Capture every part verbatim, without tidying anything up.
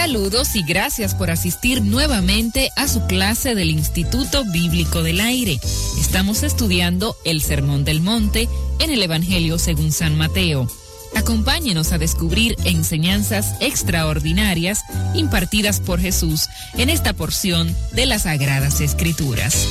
Saludos y gracias por asistir nuevamente a su clase del Instituto Bíblico del Aire. Estamos estudiando el Sermón del Monte en el Evangelio según San Mateo. Acompáñenos a descubrir enseñanzas extraordinarias impartidas por Jesús en esta porción de las Sagradas Escrituras.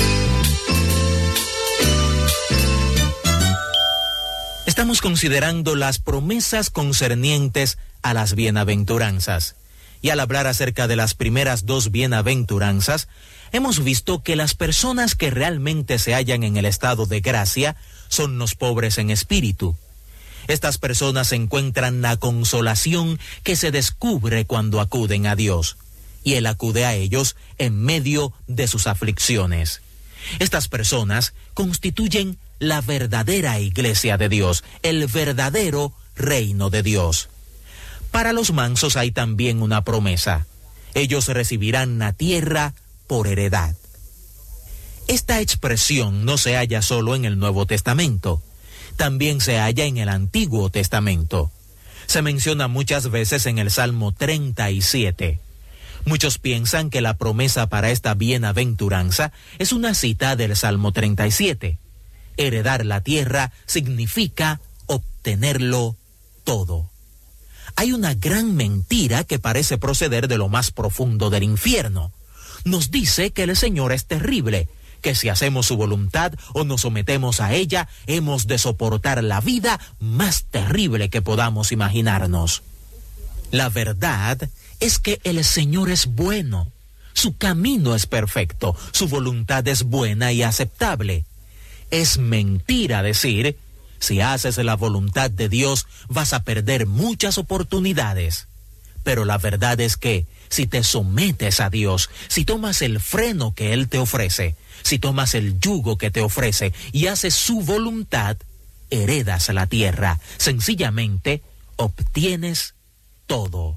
Estamos considerando las promesas concernientes a las bienaventuranzas. Y al hablar acerca de las primeras dos bienaventuranzas, hemos visto que las personas que realmente se hallan en el estado de gracia son los pobres en espíritu. Estas personas encuentran la consolación que se descubre cuando acuden a Dios, y Él acude a ellos en medio de sus aflicciones. Estas personas constituyen la verdadera iglesia de Dios, el verdadero reino de Dios. Para los mansos hay también una promesa. Ellos recibirán la tierra por heredad. Esta expresión no se halla solo en el Nuevo Testamento, también se halla en el Antiguo Testamento. Se menciona muchas veces en el Salmo treinta y siete. Muchos piensan que la promesa para esta bienaventuranza es una cita del Salmo treinta y siete. Heredar la tierra significa obtenerlo todo. Hay una gran mentira que parece proceder de lo más profundo del infierno. Nos dice que el Señor es terrible, que si hacemos su voluntad o nos sometemos a ella, hemos de soportar la vida más terrible que podamos imaginarnos. La verdad es que el Señor es bueno, su camino es perfecto, su voluntad es buena y aceptable. Es mentira decir, si haces la voluntad de Dios, vas a perder muchas oportunidades. Pero la verdad es que, si te sometes a Dios, si tomas el freno que Él te ofrece, si tomas el yugo que te ofrece y haces su voluntad, heredas la tierra. Sencillamente, obtienes todo.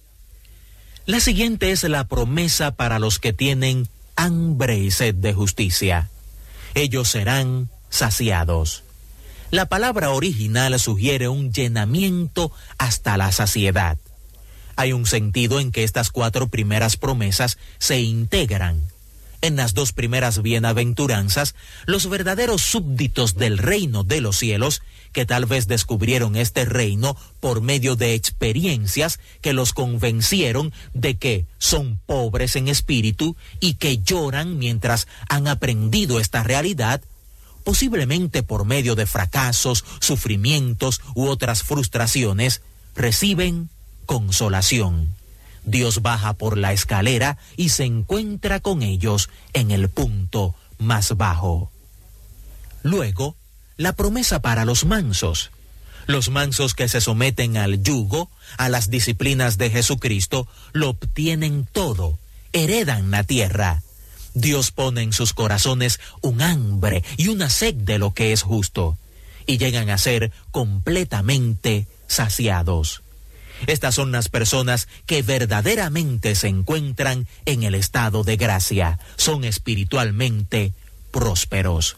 La siguiente es la promesa para los que tienen hambre y sed de justicia. Ellos serán saciados. La palabra original sugiere un llenamiento hasta la saciedad. Hay un sentido en que estas cuatro primeras promesas se integran. En las dos primeras bienaventuranzas, los verdaderos súbditos del reino de los cielos, que tal vez descubrieron este reino por medio de experiencias que los convencieron de que son pobres en espíritu y que lloran mientras han aprendido esta realidad, posiblemente por medio de fracasos, sufrimientos u otras frustraciones, reciben consolación. Dios baja por la escalera y se encuentra con ellos en el punto más bajo. Luego, la promesa para los mansos. Los mansos que se someten al yugo, a las disciplinas de Jesucristo, lo obtienen todo, heredan la tierra. Dios pone en sus corazones un hambre y una sed de lo que es justo, y llegan a ser completamente saciados. Estas son las personas que verdaderamente se encuentran en el estado de gracia, son espiritualmente prósperos.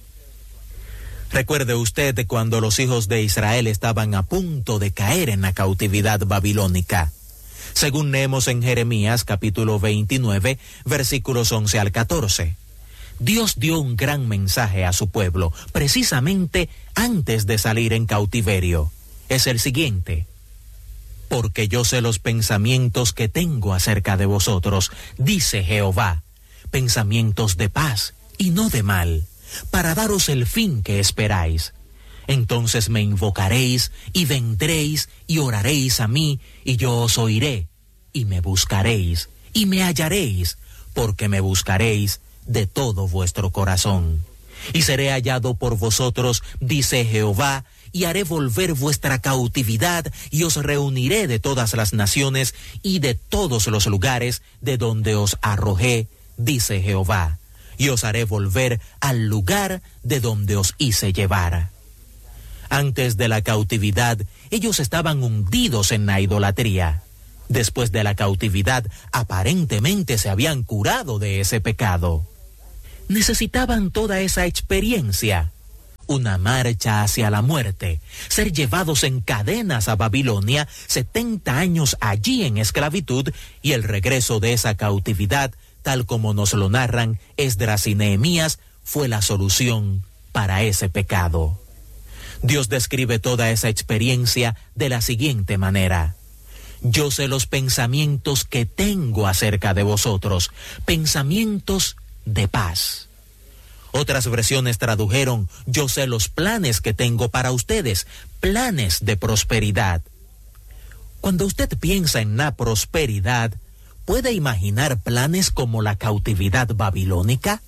Recuerde usted de cuando los hijos de Israel estaban a punto de caer en la cautividad babilónica. Según leemos en Jeremías capítulo veintinueve, versículos once al catorce. Dios dio un gran mensaje a su pueblo, precisamente antes de salir en cautiverio. Es el siguiente: porque yo sé los pensamientos que tengo acerca de vosotros, dice Jehová, pensamientos de paz y no de mal, para daros el fin que esperáis. Entonces me invocaréis y vendréis y oraréis a mí, y yo os oiré, y me buscaréis, y me hallaréis, porque me buscaréis de todo vuestro corazón. Y seré hallado por vosotros, dice Jehová, y haré volver vuestra cautividad, y os reuniré de todas las naciones y de todos los lugares de donde os arrojé, dice Jehová, y os haré volver al lugar de donde os hice llevar. Antes de la cautividad, ellos estaban hundidos en la idolatría. Después de la cautividad, aparentemente se habían curado de ese pecado. Necesitaban toda esa experiencia. una marcha hacia la muerte, ser llevados en cadenas a Babilonia, setenta años allí en esclavitud y el regreso de esa cautividad, tal como nos lo narran Esdras y Nehemías, fue la solución para ese pecado. Dios describe toda esa experiencia de la siguiente manera: yo sé los pensamientos que tengo acerca de vosotros, pensamientos de paz. Otras versiones tradujeron: yo sé los planes que tengo para ustedes, planes de prosperidad. Cuando usted piensa en la prosperidad, ¿puede imaginar planes como la cautividad babilónica?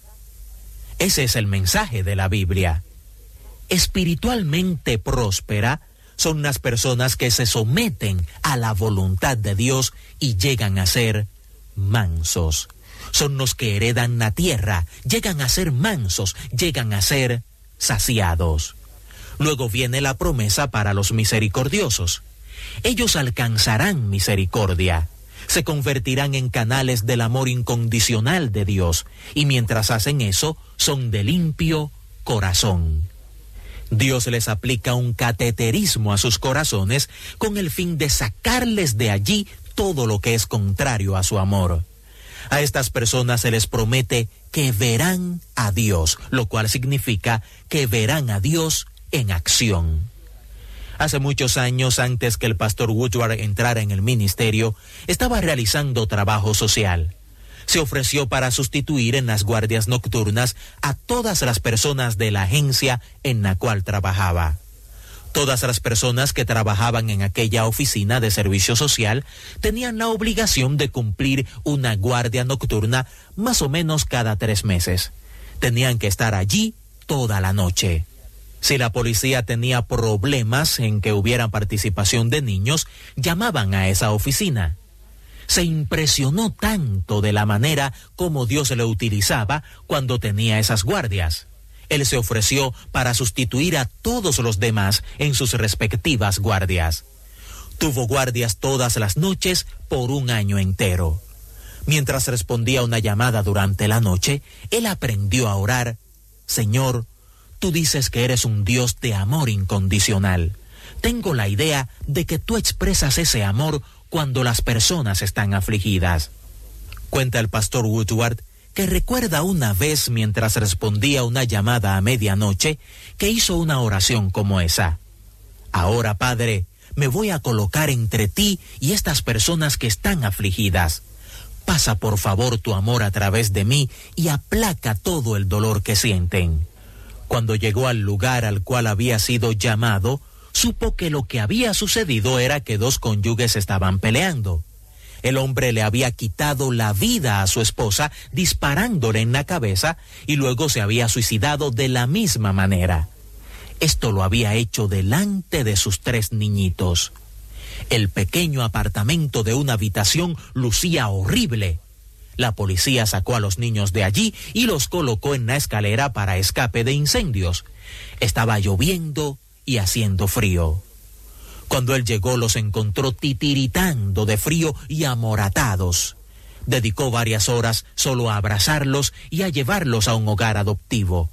Ese es el mensaje de la Biblia. Espiritualmente próspera son las personas que se someten a la voluntad de Dios y llegan a ser mansos. Son los que heredan la tierra, llegan a ser mansos, llegan a ser saciados. Luego viene la promesa para los misericordiosos. Ellos alcanzarán misericordia, se convertirán en canales del amor incondicional de Dios, y mientras hacen eso, son de limpio corazón. Dios les aplica un cateterismo a sus corazones con el fin de sacarles de allí todo lo que es contrario a su amor. A estas personas se les promete que verán a Dios, lo cual significa que verán a Dios en acción. Hace muchos años, antes que el pastor Woodward entrara en el ministerio, estaba realizando trabajo social. Se ofreció para sustituir en las guardias nocturnas a todas las personas de la agencia en la cual trabajaba. Todas las personas que trabajaban en aquella oficina de servicio social tenían la obligación de cumplir una guardia nocturna más o menos cada tres meses. Tenían que estar allí toda la noche. Si la policía tenía problemas en que hubiera participación de niños, llamaban a esa oficina. Se impresionó tanto de la manera como Dios le utilizaba cuando tenía esas guardias. Él se ofreció para sustituir a todos los demás en sus respectivas guardias. Tuvo guardias todas las noches por un año entero. Mientras respondía una llamada durante la noche, él aprendió a orar: Señor, tú dices que eres un Dios de amor incondicional. Tengo la idea de que tú expresas ese amor cuando las personas están afligidas. Cuenta el pastor Woodward que recuerda una vez mientras respondía una llamada a medianoche que hizo una oración como esa: ahora, Padre, me voy a colocar entre ti y estas personas que están afligidas. Pasa por favor tu amor a través de mí y aplaca todo el dolor que sienten. Cuando llegó al lugar al cual había sido llamado, supo que lo que había sucedido era que dos cónyuges estaban peleando. El hombre le había quitado la vida a su esposa disparándole en la cabeza y luego se había suicidado de la misma manera. Esto lo había hecho delante de sus tres niñitos. El pequeño apartamento de una habitación lucía horrible. La policía sacó a los niños de allí y los colocó en la escalera para escape de incendios. Estaba lloviendo y haciendo frío. Cuando él llegó, los encontró titiritando de frío y amoratados. Dedicó varias horas solo a abrazarlos y a llevarlos a un hogar adoptivo.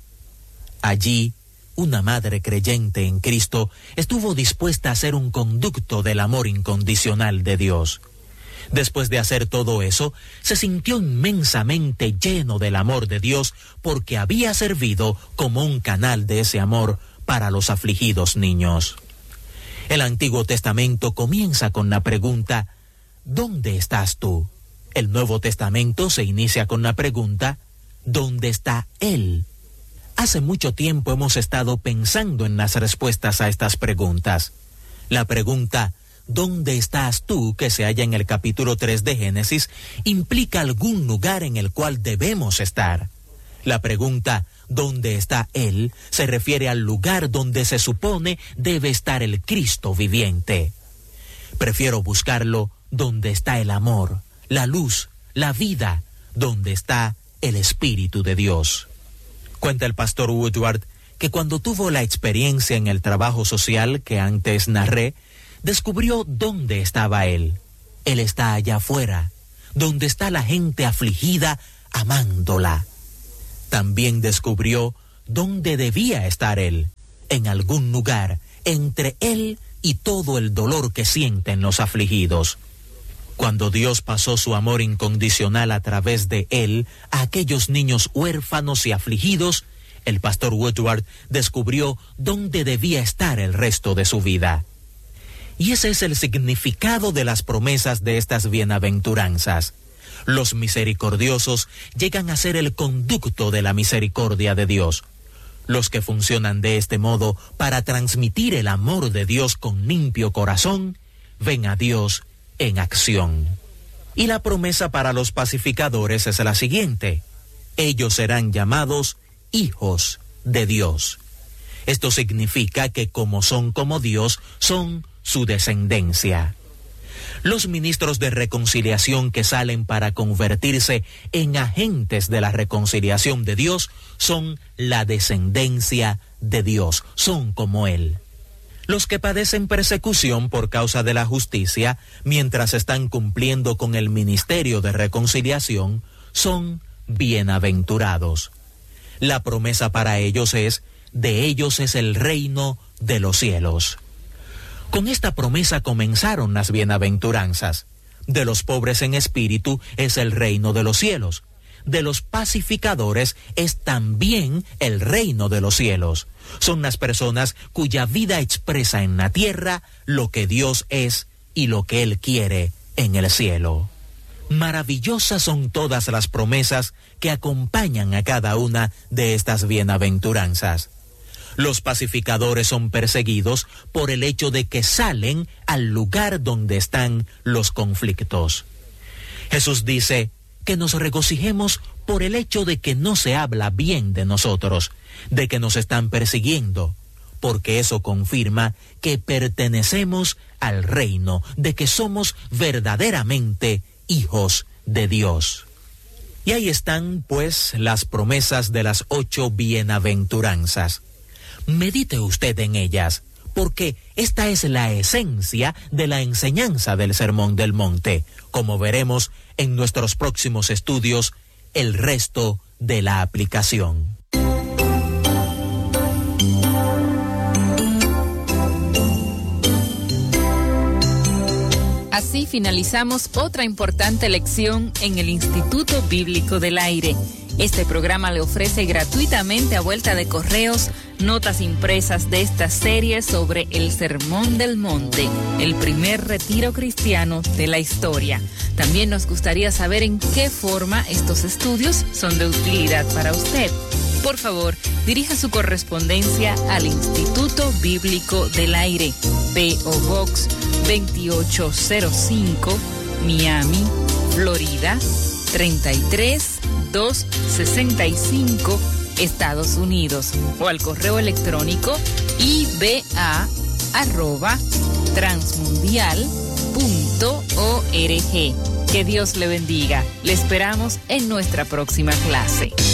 Allí, una madre creyente en Cristo estuvo dispuesta a ser un conducto del amor incondicional de Dios. Después de hacer todo eso, se sintió inmensamente lleno del amor de Dios porque había servido como un canal de ese amor para los afligidos niños. El Antiguo Testamento comienza con la pregunta: ¿dónde estás tú? El Nuevo Testamento se inicia con la pregunta: ¿dónde está Él? Hace mucho tiempo hemos estado pensando en las respuestas a estas preguntas. La pregunta ¿dónde estás tú?, que se halla en el capítulo tres de Génesis, implica algún lugar en el cual debemos estar. La pregunta ¿dónde está Él?, se refiere al lugar donde se supone debe estar el Cristo viviente. Prefiero buscarlo donde está el amor, la luz, la vida, donde está el Espíritu de Dios. Cuenta el pastor Woodward que cuando tuvo la experiencia en el trabajo social que antes narré, descubrió dónde estaba Él. Él está allá afuera, donde está la gente afligida, amándola. También descubrió dónde debía estar Él, en algún lugar entre Él y todo el dolor que sienten los afligidos. Cuando Dios pasó su amor incondicional a través de Él a aquellos niños huérfanos y afligidos, el pastor Woodward descubrió dónde debía estar el resto de su vida. Y ese es el significado de las promesas de estas bienaventuranzas. Los misericordiosos llegan a ser el conducto de la misericordia de Dios. Los que funcionan de este modo para transmitir el amor de Dios con limpio corazón, ven a Dios en acción. Y la promesa para los pacificadores es la siguiente: ellos serán llamados hijos de Dios. Esto significa que como son como Dios, son su descendencia. Los ministros de reconciliación que salen para convertirse en agentes de la reconciliación de Dios son la descendencia de Dios, son como Él. Los que padecen persecución por causa de la justicia, mientras están cumpliendo con el ministerio de reconciliación, son bienaventurados. La promesa para ellos es: de ellos es el reino de los cielos. Con esta promesa comenzaron las bienaventuranzas. De los pobres en espíritu es el reino de los cielos. De los pacificadores es también el reino de los cielos. Son las personas cuya vida expresa en la tierra lo que Dios es y lo que Él quiere en el cielo. Maravillosas son todas las promesas que acompañan a cada una de estas bienaventuranzas. Los pacificadores son perseguidos por el hecho de que salen al lugar donde están los conflictos. Jesús dice que nos regocijemos por el hecho de que no se habla bien de nosotros, de que nos están persiguiendo, porque eso confirma que pertenecemos al reino, de que somos verdaderamente hijos de Dios. Y ahí están, pues, las promesas de las ocho bienaventuranzas. Medite usted en ellas, porque esta es la esencia de la enseñanza del Sermón del Monte, como veremos en nuestros próximos estudios, el resto de la aplicación. Así finalizamos otra importante lección en el Instituto Bíblico del Aire. Este programa le ofrece gratuitamente a vuelta de correos notas impresas de esta serie sobre el Sermón del Monte, el primer retiro cristiano de la historia. También nos gustaría saber en qué forma estos estudios son de utilidad para usted. Por favor, dirija su correspondencia al Instituto Bíblico del Aire, P O Box veintiocho cero cinco, Miami, Florida, treinta y tres mil doscientos sesenta y cinco, Estados Unidos, o al correo electrónico i b a arroba transmundial punto org. Que Dios le bendiga. Le esperamos en nuestra próxima clase.